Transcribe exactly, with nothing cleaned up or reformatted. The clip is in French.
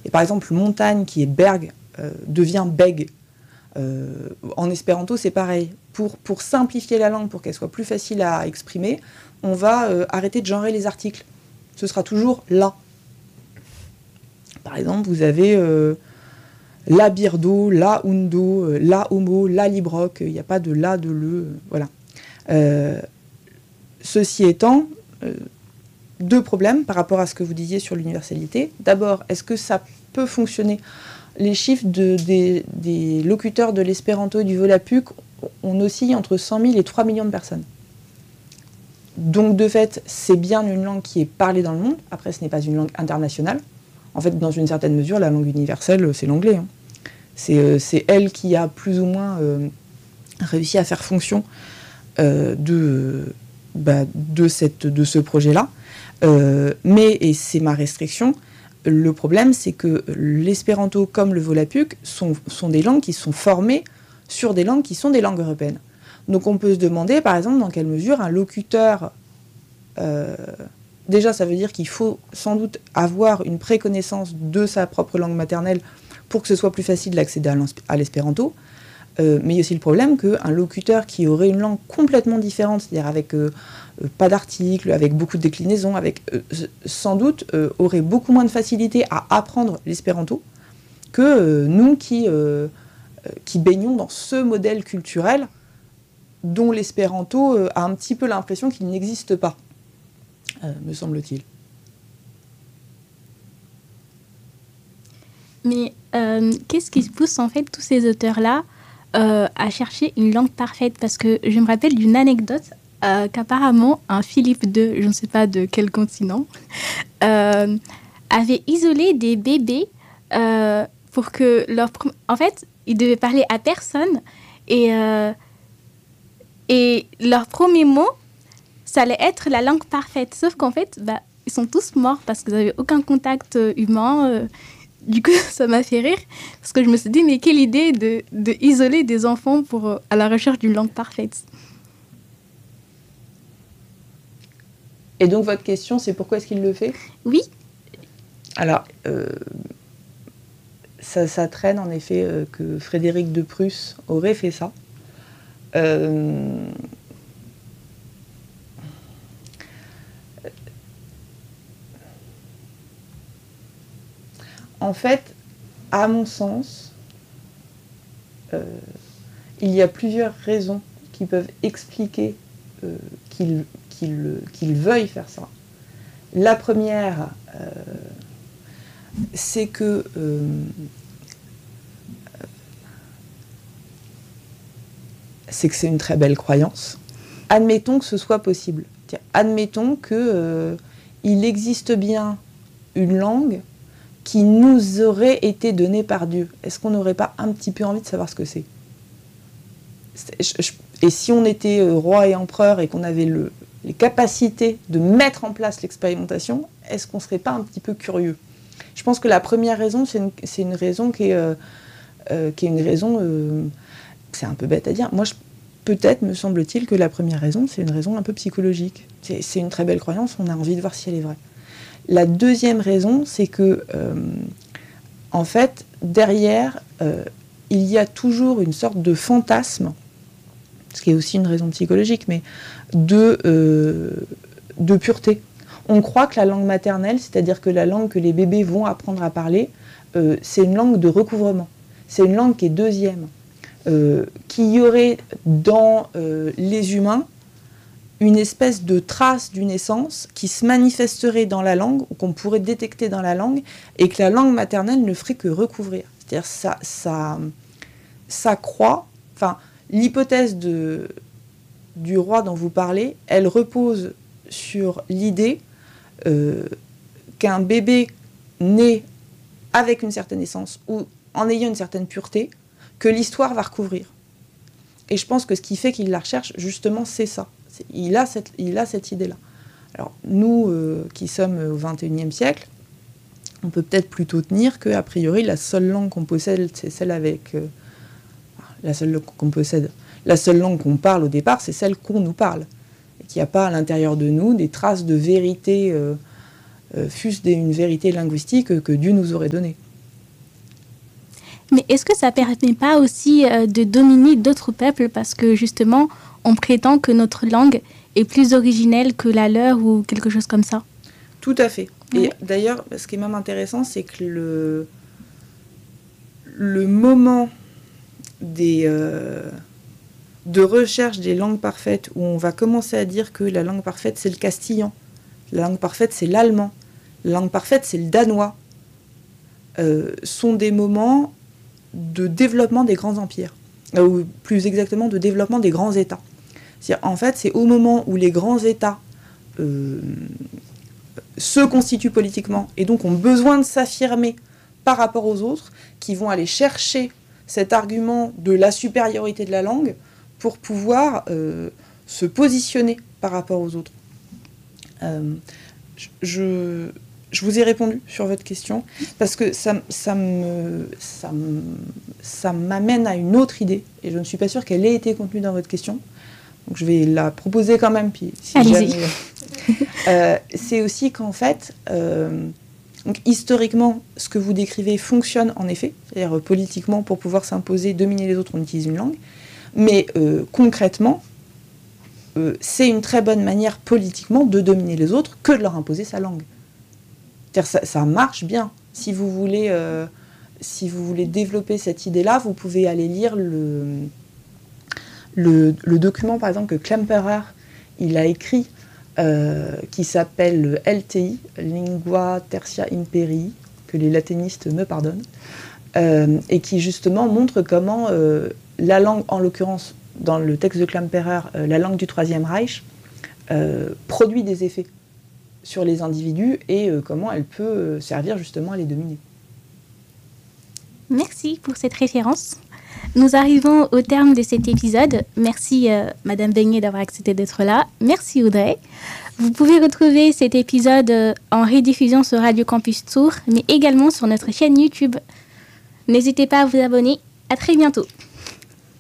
Et par exemple, montagne qui est berg euh, devient beg. Euh, en espéranto, c'est pareil. Pour, pour simplifier la langue, pour qu'elle soit plus facile à exprimer, on va euh, arrêter de genrer les articles. Ce sera toujours la. Par exemple, vous avez euh, la birdo, la undo, euh, la homo, la libroc. Il n'y a pas de la, de le. Euh, voilà. Euh, ceci étant, euh, deux problèmes par rapport à ce que vous disiez sur l'universalité. D'abord, est-ce que ça peut fonctionner ? Les chiffres de, des, des locuteurs de l'espéranto et du volapük, on oscille entre cent mille et trois millions de personnes. Donc, de fait, c'est bien une langue qui est parlée dans le monde. Après, ce n'est pas une langue internationale. En fait, dans une certaine mesure, la langue universelle, c'est l'anglais. Hein. C'est, euh, c'est elle qui a plus ou moins euh, réussi à faire fonction euh, de, bah, de, cette, de ce projet-là. Euh, mais, et c'est ma restriction, le problème, c'est que l'espéranto comme le volapük sont, sont des langues qui sont formées sur des langues qui sont des langues européennes. Donc on peut se demander, par exemple, dans quelle mesure un locuteur... Euh, déjà, ça veut dire qu'il faut sans doute avoir une préconnaissance de sa propre langue maternelle pour que ce soit plus facile d'accéder à l'espéranto. Euh, mais il y a aussi le problème qu'un locuteur qui aurait une langue complètement différente, c'est-à-dire avec euh, euh, pas d'articles, avec beaucoup de déclinaisons, avec, euh, sans doute euh, aurait beaucoup moins de facilité à apprendre l'espéranto que euh, nous qui, euh, qui baignons dans ce modèle culturel dont l'espéranto euh, a un petit peu l'impression qu'il n'existe pas, euh, me semble-t-il. Mais euh, qu'est-ce qui pousse en fait tous ces auteurs-là Euh, à chercher une langue parfaite, parce que je me rappelle d'une anecdote euh, qu'apparemment un Philippe deux, je ne sais pas de quel continent, euh, avait isolé des bébés euh, pour que leur... En fait, ils devaient parler à personne et, euh, et leur premier mot, ça allait être la langue parfaite. Sauf qu'en fait, bah, ils sont tous morts parce qu'ils n'avaient aucun contact humain. Euh, Du coup, ça m'a fait rire, parce que je me suis dit, mais quelle idée de, de isoler des enfants pour, euh, à la recherche d'une langue parfaite. Et donc, votre question, c'est pourquoi est-ce qu'il le fait ? Oui. Alors, euh, ça, ça traîne en effet euh, que Frédéric de Prusse aurait fait ça. Euh, En fait, à mon sens, euh, il y a plusieurs raisons qui peuvent expliquer euh, qu'il, qu'il, qu'il veuille faire ça. La première, euh, c'est que euh, c'est que c'est une très belle croyance. Admettons que ce soit possible. Tiens, admettons qu'il euh, existe bien une langue qui nous aurait été donnée par Dieu. Est-ce qu'on n'aurait pas un petit peu envie de savoir ce que c'est ? Et si on était roi et empereur et qu'on avait le, les capacités de mettre en place l'expérimentation, est-ce qu'on ne serait pas un petit peu curieux ? Je pense que la première raison, c'est une, c'est une raison qui est, euh, euh, qui est une raison... Euh, c'est un peu bête à dire. Moi, je, peut-être, me semble-t-il, que la première raison, c'est une raison un peu psychologique. C'est, c'est une très belle croyance, on a envie de voir si elle est vraie. La deuxième raison, c'est que, euh, en fait, derrière, euh, il y a toujours une sorte de fantasme, ce qui est aussi une raison psychologique, mais de, euh, de pureté. On croit que la langue maternelle, c'est-à-dire que la langue que les bébés vont apprendre à parler, euh, c'est une langue de recouvrement. C'est une langue qui est deuxième. Euh, qu'il y aurait dans euh, les humains une espèce de trace d'une essence qui se manifesterait dans la langue, ou qu'on pourrait détecter dans la langue, et que la langue maternelle ne ferait que recouvrir. C'est-à-dire ça, ça, ça croit, enfin, l'hypothèse de, du roi dont vous parlez, elle repose sur l'idée euh, qu'un bébé né avec une certaine essence, ou en ayant une certaine pureté, que l'histoire va recouvrir. Et je pense que ce qui fait qu'il la recherche, justement, c'est ça. C'est, il a cette, il a cette idée-là. Alors, nous, euh, qui sommes au vingt et unième siècle, on peut peut-être plutôt tenir qu'a priori, la seule langue qu'on possède, c'est celle avec... Euh, la seule langue qu'on possède, la seule langue qu'on parle au départ, c'est celle qu'on nous parle. Et qu'il n'y a pas à l'intérieur de nous des traces de vérité, euh, euh, fût-ce une vérité linguistique que Dieu nous aurait donnée. Mais est-ce que ça ne permet pas aussi euh, de dominer d'autres peuples parce que justement, on prétend que notre langue est plus originelle que la leur ou quelque chose comme ça? Tout à fait. Ouais. Et d'ailleurs, ce qui est même intéressant, c'est que le, le moment des, euh, de recherche des langues parfaites où on va commencer à dire que la langue parfaite, c'est le castillan, la langue parfaite, c'est l'allemand, la langue parfaite, c'est le danois, euh, sont des moments de développement des grands empires, ou plus exactement de développement des grands États. C'est-à-dire, en fait, c'est au moment où les grands États euh, se constituent politiquement et donc ont besoin de s'affirmer par rapport aux autres, qui vont aller chercher cet argument de la supériorité de la langue pour pouvoir euh, se positionner par rapport aux autres. Euh, je, je vous ai répondu sur votre question parce que ça, ça, me, ça, me, ça m'amène à une autre idée et je ne suis pas sûre qu'elle ait été contenue dans votre question. Donc je vais la proposer quand même. Puis si Allez-y. jamais, euh, c'est aussi qu'en fait, euh, donc historiquement, ce que vous décrivez fonctionne en effet. C'est-à-dire euh, politiquement, pour pouvoir s'imposer, dominer les autres, on utilise une langue. Mais euh, concrètement, euh, c'est une très bonne manière politiquement de dominer les autres que de leur imposer sa langue. C'est-à-dire ça, ça marche bien. Si vous voulez, euh, si vous voulez développer cette idée-là, vous pouvez aller lire le... Le, le document, par exemple, que Klemperer il a écrit, euh, qui s'appelle L T I, Lingua Tertia Imperii, que les latinistes me pardonnent, euh, et qui justement montre comment euh, la langue, en l'occurrence, dans le texte de Klemperer, euh, la langue du Troisième Reich, euh, produit des effets sur les individus et euh, comment elle peut euh, servir justement à les dominer. Merci pour cette référence. Nous arrivons au terme de cet épisode. Merci euh, Madame Beignet d'avoir accepté d'être là. Merci Audrey. Vous pouvez retrouver cet épisode euh, en rediffusion sur Radio Campus Tours, mais également sur notre chaîne YouTube. N'hésitez pas à vous abonner. À très bientôt.